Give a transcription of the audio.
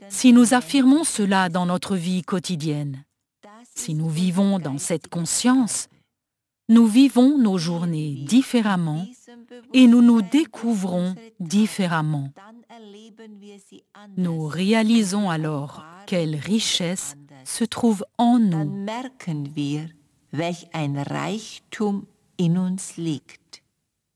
Si nous affirmons cela dans notre vie quotidienne, si nous vivons dans cette conscience, nous vivons nos journées différemment et nous nous découvrons différemment. Nous réalisons alors quelle richesse se trouve en nous. Dann merken wir, welch ein Reichtum in uns liegt.